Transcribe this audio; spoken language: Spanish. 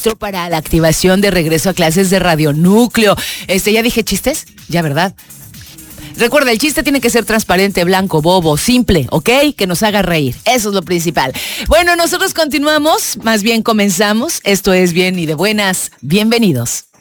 registro para la activación de regreso a clases de Radio Núcleo. Ya dije chistes, ya, ¿verdad? Recuerda, el chiste tiene que ser transparente, blanco, bobo, simple, ¿ok? Que nos haga reír. Eso es lo principal. Bueno, nosotros continuamos, más bien comenzamos. Esto es Bien y de Buenas. Bienvenidos.